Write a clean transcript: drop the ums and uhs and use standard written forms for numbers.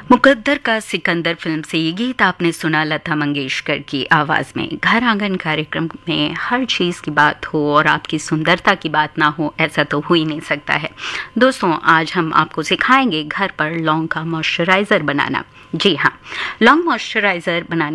मुकद्दर का सिकंदर फिल्म से ये गीत आपने सुना लता मंगेशकर की आवाज़ में। घर आंगन कार्यक्रम में हर चीज़ की बात हो और आपकी सुंदरता की बात ना हो, ऐसा तो हो ही नहीं सकता है। दोस्तों, आज हम आपको सिखाएंगे घर पर लौंग का मॉइस्चराइज़र बनाना। जी हाँ, लौंग मॉइस्चराइज़र बनाने